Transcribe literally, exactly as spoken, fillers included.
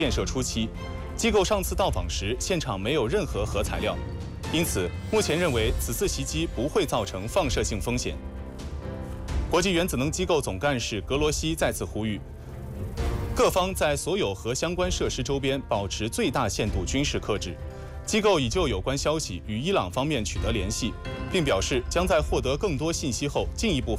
建设初期，机构上次到访时，现场没有任何核材料，因此目前认为此次袭击不会造成放射性风险。国际原子能机构总干事格罗西再次呼吁，各方在所有核相关设施周边保持最大限度军事克制。机构已就有关消息与伊朗方面取得联系，并表示将在获得更多信息后进一步。